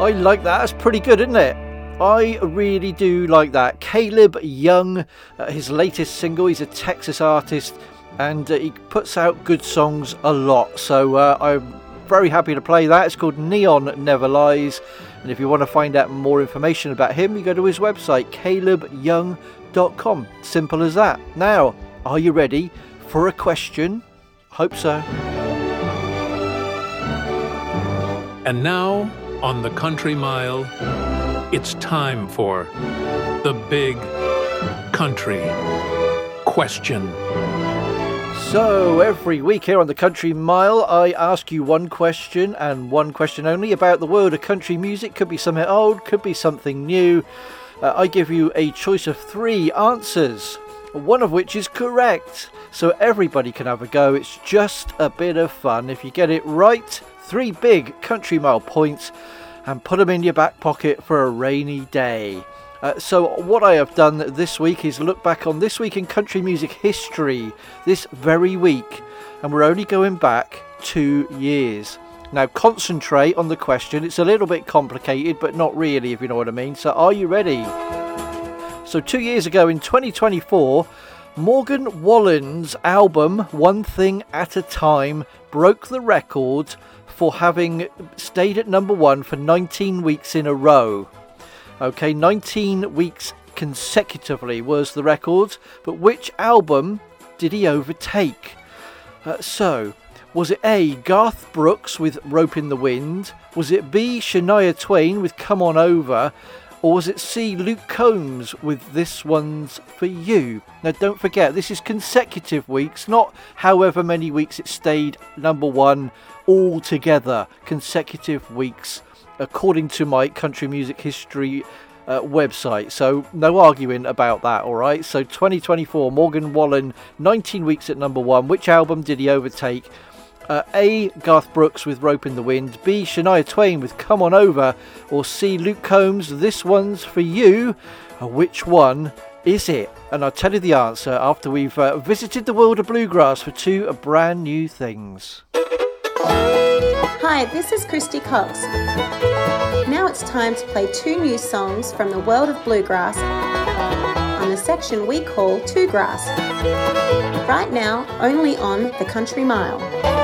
I like that. That's pretty good, isn't it? I really do like that. Caleb Young, his latest single. He's a Texas artist and he puts out good songs a lot. So I'm very happy to play that. It's called Neon Never Lies. And if you want to find out more information about him, you go to his website, calebyoung.com. Simple as that. Now, are you ready for a question? Hope so. And now, on the Country Mile, it's time for the Big Country Question. So, every week here on the Country Mile, I ask you one question and one question only about the world of country music. Could be something old, could be something new. I give you a choice of 3 answers, one of which is correct. So everybody can have a go. It's just a bit of fun. If you get it right, 3 big Country Mile points and put them in your back pocket for a rainy day. So what I have done this week is look back on this week in country music history, this very week, and we're only going back 2 years. Now concentrate on the question. It's a little bit complicated, but not really, if you know what I mean. So are you ready? So 2 years ago in 2024, Morgan Wallen's album One Thing at a Time broke the record for having stayed at number 1 for 19 weeks in a row. Okay, 19 weeks consecutively was the record, but which album did he overtake? So, was it A, Garth Brooks with Rope in the Wind? Was it B, Shania Twain with Come On Over? Or was it C, Luke Combs with This One's For You? Now don't forget, this is consecutive weeks, not however many weeks it stayed number 1 all together. Consecutive weeks, according to my country music history website. So no arguing about that, alright? So 2024, Morgan Wallen, 19 weeks at number 1. Which album did he overtake? A, Garth Brooks with Rope in the Wind, B, Shania Twain with Come On Over, or C, Luke Combs, This One's For You. Which one is it? And I'll tell you the answer after we've visited the world of bluegrass for 2 brand new things. Hi, this is Christy Cox. Now it's time to play 2 new songs from the world of bluegrass on the section we call Two Grass. Right now, only on the Country Mile.